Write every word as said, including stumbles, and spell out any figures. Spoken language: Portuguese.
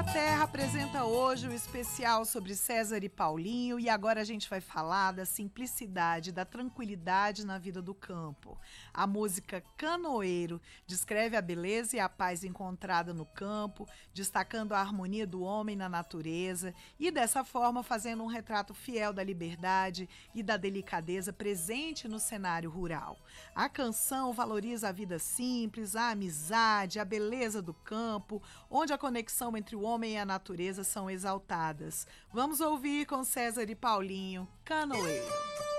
Terra apresenta hoje o especial sobre César e Paulinho e agora a gente vai falar da simplicidade, da tranquilidade na vida do campo. A música Canoeiro descreve a beleza e a paz encontrada no campo, destacando a harmonia do homem na natureza e dessa forma fazendo um retrato fiel da liberdade e da delicadeza presente no cenário rural. A canção valoriza a vida simples, a amizade, a beleza do campo, onde a conexão entre o homem e a natureza são exaltadas. Vamos ouvir com César e Paulinho, Canoeiro.